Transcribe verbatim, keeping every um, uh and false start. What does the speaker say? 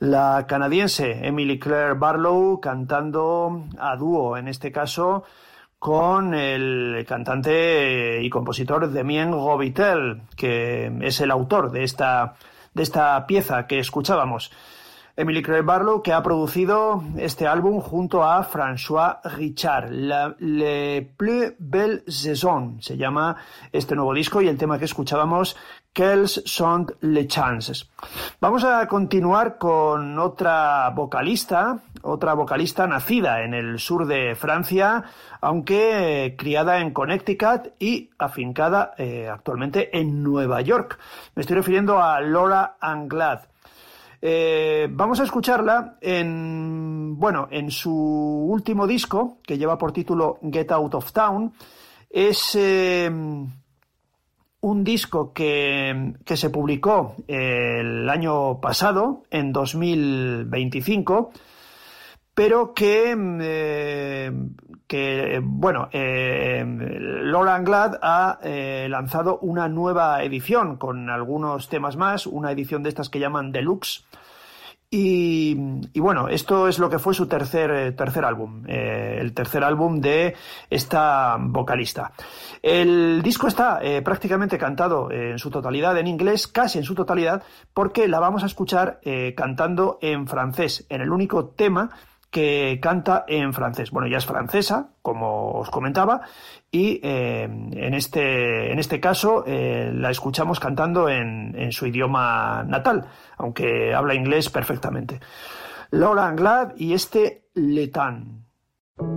La canadiense Emily Claire Barlow cantando a dúo, en este caso con el cantante y compositor Damien Govitel, que es el autor de esta, de esta pieza que escuchábamos. Emily Claire Barlow, que ha producido este álbum junto a François Richard. La, Le Plus Belle Saison se llama este nuevo disco, y el tema que escuchábamos, Quelles sont les chances. Vamos a continuar con otra vocalista, otra vocalista nacida en el sur de Francia, aunque eh, criada en Connecticut y afincada eh, actualmente en Nueva York. Me estoy refiriendo a Laura Anglade. Eh, vamos a escucharla en, bueno, en su último disco, que lleva por título Get Out of Town. Es eh, un disco que, que se publicó el año pasado, en dos mil veinticinco, pero que, eh, que bueno, eh, Laura Anglade ha eh, lanzado una nueva edición con algunos temas más, una edición de estas que llaman Deluxe. Y, y bueno, esto es lo que fue su tercer, eh, tercer álbum, eh, el tercer álbum de esta vocalista. El disco está eh, prácticamente cantado en su totalidad en inglés, casi en su totalidad, porque la vamos a escuchar eh, cantando en francés, en el único tema que canta en francés. Bueno, ya es francesa, como os comentaba, y eh, en este en este caso eh, la escuchamos cantando en, en su idioma natal, aunque habla inglés perfectamente. Laura Anglade y este Le Temps.